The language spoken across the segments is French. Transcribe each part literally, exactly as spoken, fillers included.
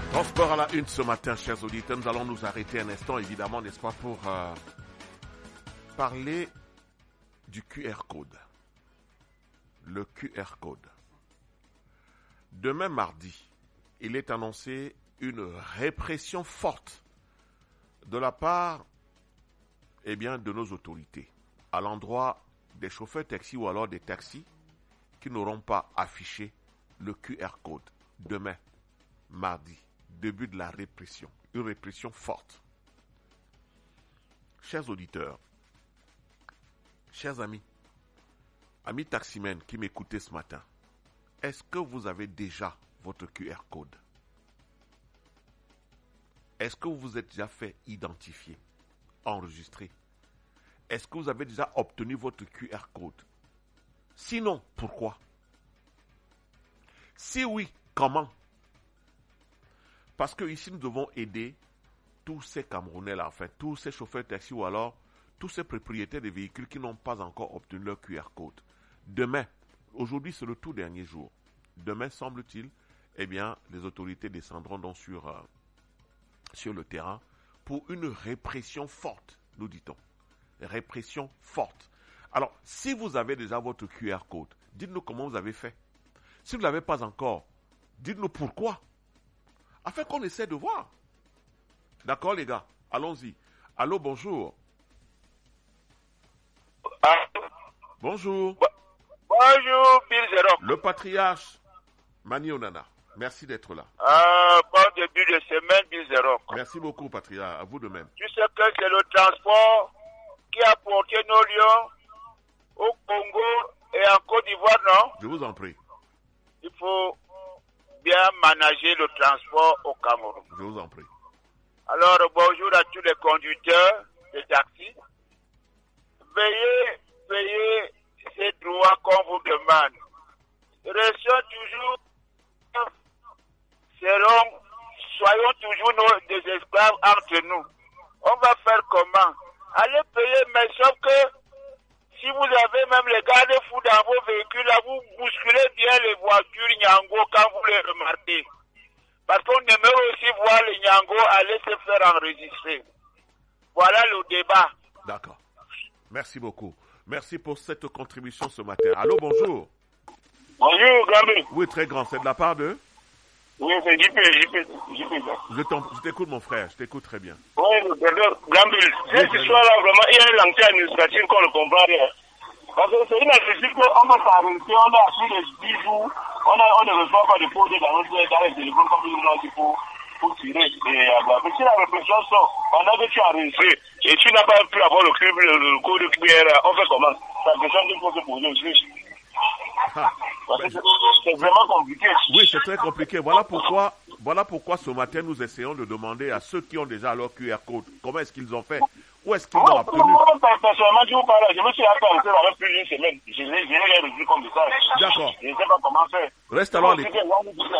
Transport à la une ce matin, chers auditeurs. Nous allons nous arrêter un instant, évidemment, n'est-ce pas, pour euh, parler du Q R code. Le Q R code. Demain mardi, il est annoncé une répression forte de la part eh bien, de nos autorités à l'endroit des chauffeurs taxis ou alors des taxis qui n'auront pas affiché le Q R code. Demain, mardi, début de la répression, une répression forte. Chers auditeurs, chers amis, amis taximens qui m'écoutez ce matin, est-ce que vous avez déjà votre Q R code? Est-ce que vous vous êtes déjà fait identifier, enregistrer? Est-ce que vous avez déjà obtenu votre Q R code? Sinon, pourquoi? Si oui, comment? Parce que ici, nous devons aider tous ces Camerounais-là, enfin, tous ces chauffeurs de taxi ou alors tous ces propriétaires de véhicules qui n'ont pas encore obtenu leur Q R code. Demain, aujourd'hui, c'est le tout dernier jour. Demain, semble-t-il, eh bien, les autorités descendront donc sur, euh, sur le terrain pour une répression forte, nous dit-on. Répression forte. Alors, si vous avez déjà votre Q R code, dites-nous comment vous avez fait. Si vous ne l'avez pas encore, dites-nous pourquoi. Afin qu'on essaie de voir. D'accord, les gars? Allons-y. Allô, bonjour. Ah. Bonjour. Bonjour, Bill Zero. Le patriarche Mani Onana. Merci d'être là. Ah, bon début de semaine, Bill Zero. Merci beaucoup, patriarche. À vous de même. Tu sais que c'est le transport qui a porté nos lions au Congo et en Côte d'Ivoire, non? Je vous en prie. Il faut bien manager le transport au Cameroun. Je vous en prie. Alors, bonjour à tous les conducteurs de taxi. Veuillez payer ces droits qu'on vous demande. Restons toujours, serons, soyons toujours nos, des esclaves entre nous. On va faire comment? Allez payer, mais sauf que si vous avez même les garde-fous dans vos véhicules, là, vous bousculez bien les voitures Nyango quand vous les remarquez. Parce qu'on aimerait aussi voir les Nyango aller se faire enregistrer. Voilà le débat. D'accord. Merci beaucoup. Merci pour cette contribution ce matin. Allô, bonjour. Bonjour, Gambi. Oui, très grand. C'est de la part de? Oui, c'est J P, J P, J P. Je, je t'écoute, mon frère. Je t'écoute très bien. Oui, Gambi. Cette histoire-là, vraiment, il y a une langue administrative qu'on ne comprend rien. Parce que c'est inadmissible qu'on va s'arrêter, on a assis les dix jours, on, a, on ne reçoit pas de poser dans, notre, dans les téléphones comme ils nous ont dit pour, pour tirer. Et, euh, mais si la répression sort, pendant que tu as enregistré, et tu n'as pas pu avoir le, le, le code Q R, on fait comment? C'est la question qu'il faut se poser aussi. Ah, Parce que c'est, c'est vraiment compliqué. Oui, c'est très compliqué. Voilà pourquoi, voilà pourquoi ce matin, nous essayons de demander à ceux qui ont déjà leur Q R code, comment est-ce qu'ils ont fait? Où est-ce qu'ils l'ont obtenu? Moi, personnellement, je vous parle, je me suis appelé avec plus d'une semaine. Je n'ai rien reçu comme message. D'accord. Je ne sais pas comment faire. Reste alors les... Reste,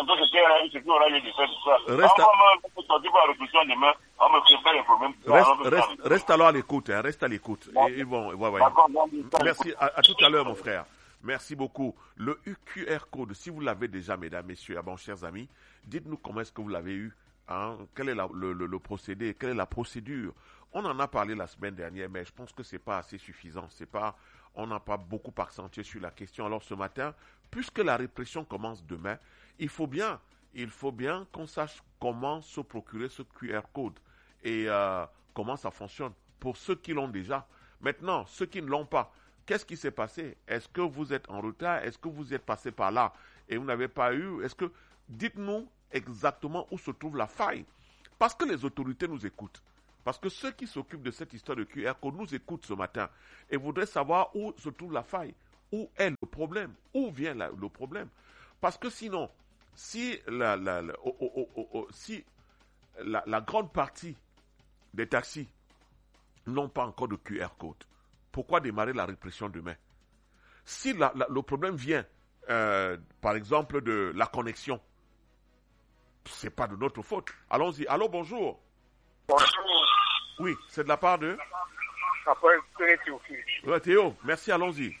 reste, reste, reste alors à l'écoute, hein, reste à l'écoute. Et, et bon, ouais, ouais. Merci, à, à tout à l'heure, mon frère. Merci beaucoup. Le Q R code, si vous l'avez déjà, mesdames, messieurs, ah bon, chers amis, dites-nous comment est-ce que vous l'avez eu, hein, quel est la, le, le, le procédé, quelle est la procédure. On en a parlé la semaine dernière, mais je pense que c'est pas assez suffisant. C'est pas, on n'a pas beaucoup accentué sur la question. Alors ce matin, puisque la répression commence demain, il faut bien, il faut bien qu'on sache comment se procurer ce Q R code et euh, comment ça fonctionne pour ceux qui l'ont déjà. Maintenant, ceux qui ne l'ont pas, qu'est-ce qui s'est passé? Est-ce que vous êtes en retard? Est-ce que vous êtes passé par là et vous n'avez pas eu? Est-ce que, dites-nous exactement où se trouve la faille. Parce que les autorités nous écoutent. Parce que ceux qui s'occupent de cette histoire de Q R code nous écoutent ce matin et voudraient savoir où se trouve la faille, où est le problème, où vient la, le problème. Parce que sinon, si la, la, la, oh, oh, oh, oh, si la, la grande partie des taxis n'ont pas encore de Q R code, pourquoi démarrer la répression demain? Si la, la, le problème vient, euh, par exemple, de la connexion, c'est pas de notre faute. Allons-y. Allô, bonjour. Bonjour. Oui, c'est de la part de... Après, Théo. Ouais, Théo, merci, allons-y.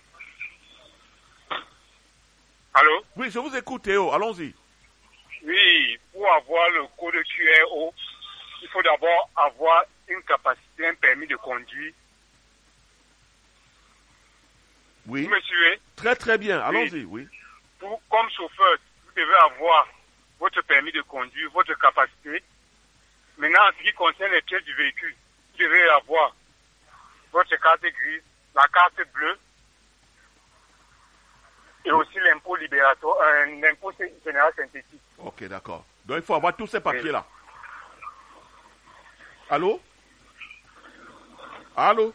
Allô? Oui, je vous écoute, Théo, allons-y. Oui, pour pour avoir le code Q R O, il faut d'abord avoir une capacité, un permis de conduire. Oui. Vous me suivez? Très très bien, allons-y, oui. Pour, comme chauffeur, vous devez avoir votre permis de conduire, votre capacité. Maintenant, en ce qui concerne les pièces du véhicule, vous devez avoir votre carte grise, la carte bleue, et aussi l'impôt libératoire, euh, l'impôt général synthétique. Ok, d'accord. Donc il faut avoir tous ces papiers-là. Allô? Allô?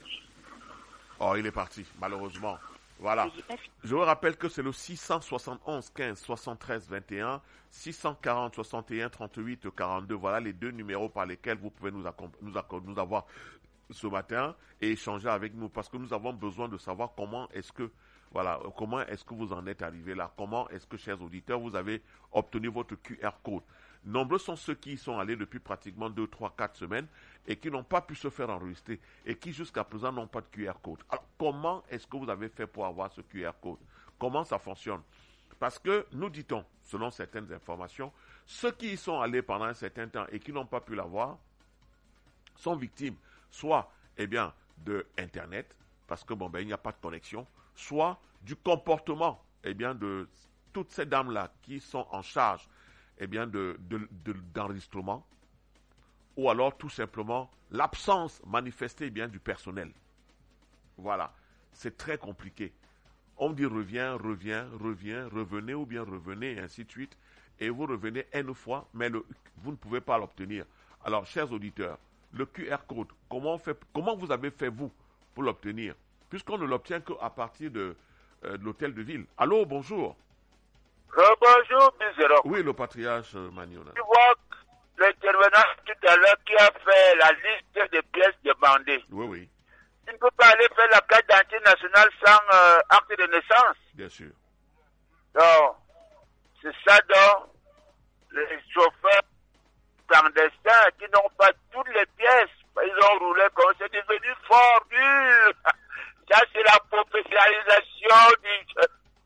Oh, il est parti, malheureusement. Voilà. Je vous rappelle que c'est le six cent soixante et onze quinze soixante-treize vingt et un, six cent quarante soixante et un trente-huit quarante-deux. Voilà les deux numéros par lesquels vous pouvez nous, nous, nous avoir ce matin et échanger avec nous, parce que nous avons besoin de savoir comment est-ce que Voilà, comment est-ce que vous en êtes arrivé là? Comment est-ce que, chers auditeurs, vous avez obtenu votre Q R code? Nombreux sont ceux qui y sont allés depuis pratiquement deux, trois, quatre semaines et qui n'ont pas pu se faire enregistrer et qui jusqu'à présent n'ont pas de Q R code. Alors, comment est-ce que vous avez fait pour avoir ce Q R code? Comment ça fonctionne? Parce que, nous dit-on, selon certaines informations, ceux qui y sont allés pendant un certain temps et qui n'ont pas pu l'avoir sont victimes soit, eh bien, de Internet, parce que, bon, ben, il n'y a pas de connexion, soit du comportement, eh bien, de toutes ces dames-là qui sont en charge, eh bien, de, de, de, d'enregistrement, ou alors tout simplement l'absence manifestée, eh bien, du personnel. Voilà, c'est très compliqué. On dit revient, revient, revient, revenez ou bien revenez, et ainsi de suite, et vous revenez une fois, mais le, vous ne pouvez pas l'obtenir. Alors, chers auditeurs, le Q R code, comment, on fait, comment vous avez fait, vous, pour l'obtenir? Puisqu'on ne l'obtient qu'à partir de, euh, de l'hôtel de ville. Allô, bonjour. Euh, bonjour, Bizero. Oui, le patriarche euh, Maniona. Tu vois l'intervenant tout à l'heure qui a fait la liste des pièces demandées. Oui, oui. Tu ne peux pas aller faire la carte d'identité nationale sans euh, acte de naissance. Bien sûr. Donc, c'est ça donc, les chauffeurs clandestins qui n'ont pas toutes les pièces. Ils ont roulé comme c'est devenu fort dur. Ça, c'est la professionnalisation du...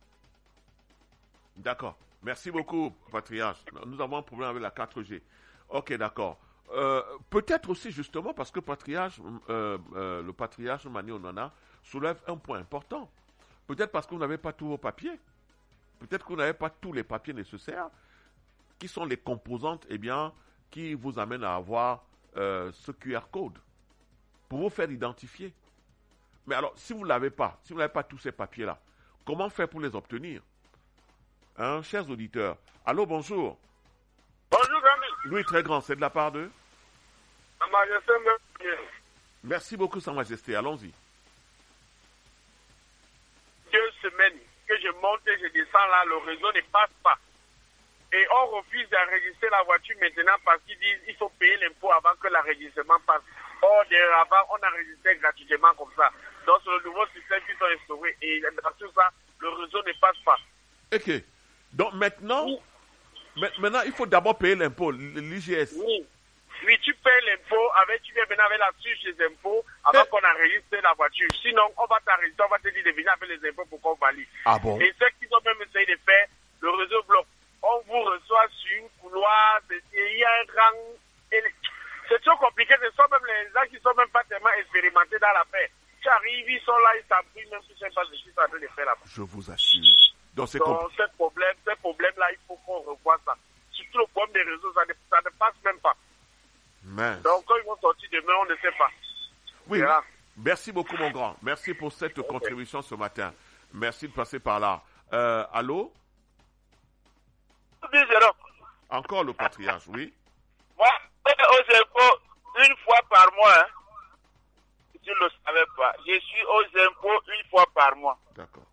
D'accord. Merci beaucoup, patriarche. Nous avons un problème avec la quatre G. Ok, d'accord. Euh, peut-être aussi, justement, parce que patriarche, euh, euh, le patriarche Mani Onana soulève un point important. Peut-être parce que vous n'avez pas tous vos papiers. Peut-être que vous n'avez pas tous les papiers nécessaires, qui sont les composantes, eh bien, qui vous amènent à avoir euh, ce Q R code, pour vous faire identifier. Mais alors, si vous ne l'avez pas, si vous n'avez pas tous ces papiers-là, comment faire pour les obtenir? Hein, chers auditeurs. Allô, bonjour. Bonjour, Gami. Louis très grand, c'est de la part de Sa Majesté, merci. Merci beaucoup, Sa Majesté. Allons-y. Deux semaines que je monte et je descends là, le réseau ne passe pas. Et on refuse d'enregistrer la voiture maintenant parce qu'ils disent qu'il faut payer l'impôt avant que l'enregistrement passe. Or, avant, on enregistrait gratuitement comme ça. Donc, c'est le nouveau système qui sont instaurés. Et dans tout ça, le réseau ne passe pas. Ok. Donc, maintenant, oui. maintenant il faut d'abord payer l'impôt, l'I G S. Oui. Oui, tu payes l'impôt, avec, tu viens maintenant avec la fiche des impôts avant Et... qu'on enregistre la voiture. Sinon, on va t'enregistrer, on va te dire de venir avec les impôts pour qu'on valide. Ah bon? Et ceux qui ont même essayé de faire, le réseau bloque. On vous reçoit sur une couloir, il y a un rang. C'est trop compliqué, ce sont même les gens qui ne sont même pas tellement expérimentés dans la paix. Tu arrives, ils sont là, ils s'appuient, même si je ne sais pas ce qu'ils sont en train de faire là-bas. Je vous assure. Donc, c'est Donc, ce problème, ce problème-là, il faut qu'on revoie ça. Surtout le problème des réseaux, ça ne, ça ne passe même pas. Mince. Donc, quand ils vont sortir demain, on ne sait pas. Oui, voilà. Merci beaucoup, mon grand. Merci pour cette okay. contribution ce matin. Merci de passer par là. Euh, allô? Encore le patriarche, oui. Moi, aux impôts, une fois par mois, hein, si tu ne le savais pas, je suis aux impôts une fois par mois. D'accord.